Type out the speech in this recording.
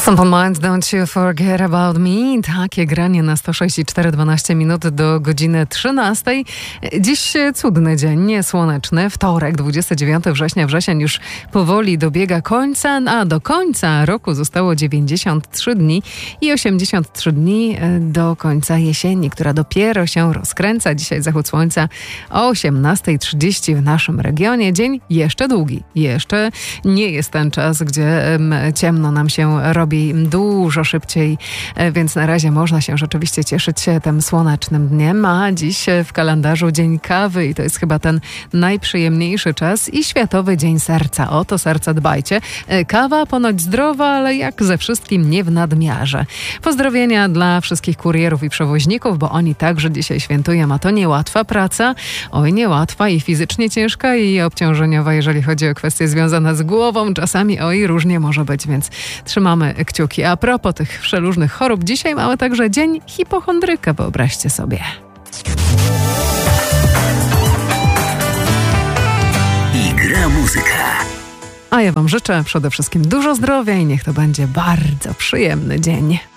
Simple Minds, Don't You Forget About Me. Takie granie na 106,4 12 minut do godziny 13. Dziś cudny dzień, słoneczny, wtorek, 29 września. Wrzesień już powoli dobiega końca, a do końca roku zostało 93 dni i 83 dni do końca jesieni, która dopiero się rozkręca. Dzisiaj zachód słońca o 18:30 w naszym regionie. Dzień jeszcze długi. Jeszcze nie jest ten czas, gdzie ciemno nam się robi dużo szybciej, więc na razie można się rzeczywiście cieszyć tym słonecznym dniem, a dziś w kalendarzu Dzień Kawy i to jest chyba ten najprzyjemniejszy czas i Światowy Dzień Serca. O to serca dbajcie. Kawa ponoć zdrowa, ale jak ze wszystkim nie w nadmiarze. Pozdrowienia dla wszystkich kurierów i przewoźników, bo oni także dzisiaj świętują, a to niełatwa praca. Oj, niełatwa i fizycznie ciężka i obciążeniowa, jeżeli chodzi o kwestie związane z głową. Czasami różnie może być, więc trzymamy kciuki. A propos tych przeróżnych chorób, dzisiaj mamy także Dzień Hipochondryka, wyobraźcie sobie. I gra muzyka. A ja wam życzę przede wszystkim dużo zdrowia i niech to będzie bardzo przyjemny dzień.